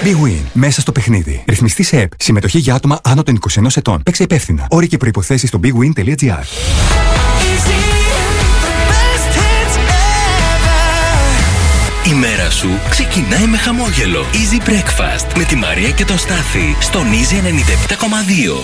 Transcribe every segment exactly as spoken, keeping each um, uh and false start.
Big Win. Μέσα στο παιχνίδι. Ρυθμιστή σε ΕΠ. Συμμετοχή για άτομα άνω των είκοσι ενός ετών. Παίξε υπεύθυνα. Όροι και προϋποθέσεις στο big win τελεία gr. Η μέρα σου ξεκινάει με χαμόγελο. Easy Breakfast με τη Μαρία και τον Στάθη στον Easy ενενήντα επτά κόμμα δύο.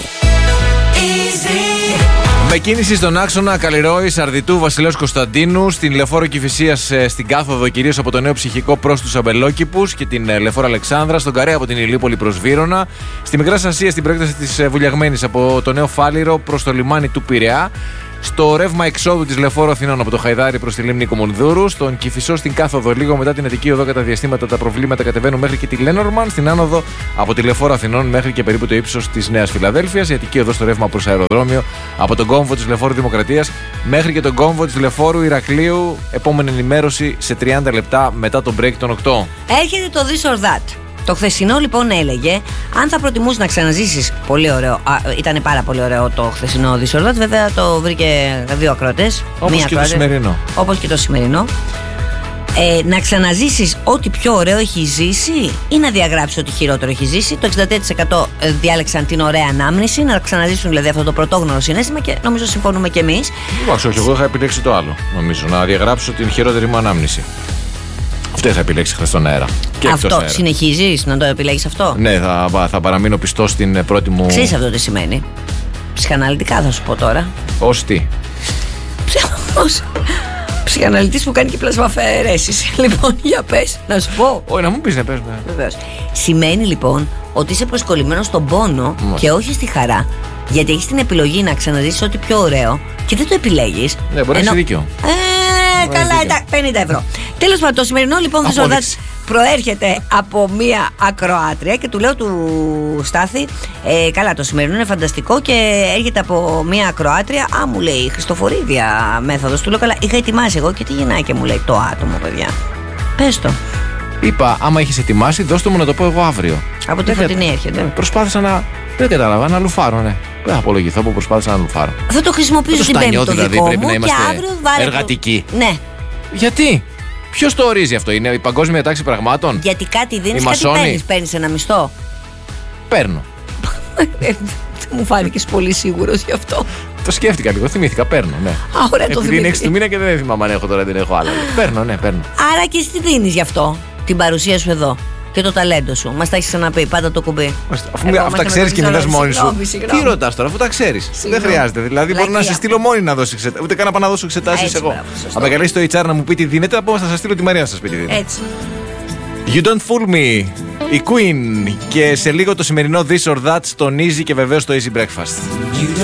Με κίνηση στον άξονα Καλλιρόης Αρδιτού Βασιλέως Κωνσταντίνου, στην λεωφόρο Κηφισίας στην κάθοδο κυρίως από το Νέο Ψυχικό προς τους Αμπελόκηπους και την λεωφόρο Αλεξάνδρα, στον Καρέ από την Ηλιούπολη προς Βύρωνα, στη Μικρά Ασία στην προέκταση της Βουλιαγμένης από το Νέο Φάληρο προς το λιμάνι του Πειραιά, στο ρεύμα εξόδου της λεωφόρου Αθηνών από το Χαϊδάρι προς τη λίμνη Κομονδούρου, στον Κηφισό στην κάθοδο λίγο μετά την Αττική Οδό κατά διαστήματα τα προβλήματα κατεβαίνουν μέχρι και τη Λένορμαν, στην άνοδο από τη λεωφόρο Αθηνών μέχρι και περίπου το ύψος της Νέας Φιλαδέλφειας, η Αττική Οδό στο ρεύμα προς αεροδρόμιο από τον κόμβο της λεωφόρου Δημοκρατίας μέχρι και τον κόμβο της λεωφόρου Ηρακλείου. Επόμενη ενημέρωση σε τριάντα λεπτά μετά τον break των οκτώ. Έρχεται το This or That. Το χθεσινό λοιπόν έλεγε αν θα προτιμούσε να ξαναζήσεις. Πολύ ωραίο. Ήταν πάρα πολύ ωραίο το χθεσινό This or That. Βέβαια το βρήκε δύο ακροατές. Όπως και το σημερινό. Όπως και το σημερινό. Ε, να ξαναζήσεις ό,τι πιο ωραίο έχει ζήσει ή να διαγράψεις ό,τι χειρότερο έχει ζήσει. Το εξήντα τρία τοις εκατό διάλεξαν την ωραία ανάμνηση, να ξαναζήσουν δηλαδή αυτό το πρωτόγνωρο συναίσθημα και νομίζω συμφωνούμε και εμείς. Εντάξει, όχι, εγώ είχα επιλέξει το άλλο. Νομίζω να διαγράψω την χειρότερη μου ανάμνηση. Αυτό είχα επιλέξει χθες στον αέρα. Και αυτό συνεχίζεις να το επιλέγεις αυτό? Ναι, θα, θα παραμείνω πιστός στην πρώτη μου. Ξέρεις αυτό τι σημαίνει? Ψυχαναλυτικά θα σου πω τώρα. Ως τι? Ως ψυχαναλυτής που κάνει και πλασμαφαιρέσεις. Λοιπόν, για πες, να σου πω. Όχι, να μου πεις, να πες. Βεβαίως. Σημαίνει λοιπόν ότι είσαι προσκολλημένος στον πόνο Μάλιστα. και όχι στη χαρά. Γιατί έχεις την επιλογή να ξαναζήσεις ό,τι πιο ωραίο και δεν το επιλέγεις. Ναι, μπορεί να έχει δίκιο. Ε, καλά, εντάξει, πενήντα ευρώ. Τέλος πάντων, το σημερινό λοιπόν This or That προέρχεται από μία ακροάτρια και του λέω του Στάθη, ε, καλά, το σημερινό είναι φανταστικό και έρχεται από μία ακροάτρια. Α, μου λέει, Χριστοφορίδια μέθοδος. Του λέω, καλά, είχα ετοιμάσει εγώ και τι γεννάει και μου λέει το άτομο, παιδιά. Πες το. Είπα, άμα έχεις ετοιμάσει, δώστε μου να το πω εγώ αύριο. Από τη Φωτεινή έρχεται. Προσπάθησα να. Δεν κατάλαβα, να λουφάρω, ναι. Δεν θα απολογηθώ που προσπάθησα να λουφάρω. Θα το χρησιμοποιήσω στην Πέμπτη το δηλαδή, δικό πρέπει μου να είμαστε και αύριο βάλε εργατικοί. Ναι. Γιατί? Ποιος το ορίζει αυτό? Είναι η παγκόσμια τάξη πραγμάτων? Γιατί κάτι δίνεις, κάτι παίρνεις. Παίρνεις ένα μισθό. Παίρνω. Μου φάνηκες πολύ σίγουρος γι' αυτό. Το σκέφτηκα λίγο, θυμήθηκα, παίρνω, ναι. Α, ωραία, το επειδή είναι έξι του μήνα και δεν θυμάμαι αν έχω τώρα, δεν έχω άλλα. Παίρνω, ναι, παίρνω. Άρα και εσύ τι δίνεις γι' αυτό, την παρουσία σου εδώ και το ταλέντο σου? Μας τα έχεις ξαναπεί, πάντα το κουμπί. Αφού αυτά ξέρεις και μιλάς μόνη σου. Τι ρωτάς τώρα, αφού τα ξέρεις? Δεν χρειάζεται. Δηλαδή, μπορώ να σε στείλω μόνη να δώσει εξετάσεις. Ούτε καν να πάω να δώσω εξετάσεις εγώ. Αν με καλέσει το έιτς αρ να μου πει τι δίνεται, θα σας στείλω τη Μαρία να σας πει τι δίνεται. Έτσι. You don't fool me. Η Queen. Και σε λίγο το σημερινό This or That στον Easy και βεβαίως το Easy Breakfast.